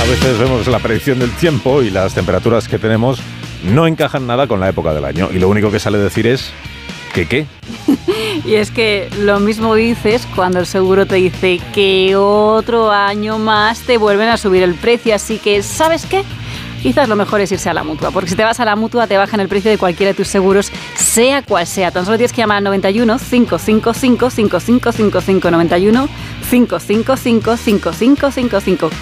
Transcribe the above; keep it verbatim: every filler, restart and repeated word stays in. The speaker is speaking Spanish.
veces vemos la predicción del tiempo y las temperaturas que tenemos no encajan nada con la época del año. Y lo único que sale decir es ¿que qué? Y es que lo mismo dices cuando el seguro te dice que otro año más te vuelven a subir el precio. Así que, ¿sabes qué? Quizás lo mejor es irse a la Mutua, porque si te vas a la Mutua te bajan el precio de cualquiera de tus seguros, sea cual sea. Tan solo tienes que llamar al noventa y uno, cinco cinco cinco, cinco cinco cinco cinco, noventa y uno, cinco cinco cinco, cinco cinco cinco cinco.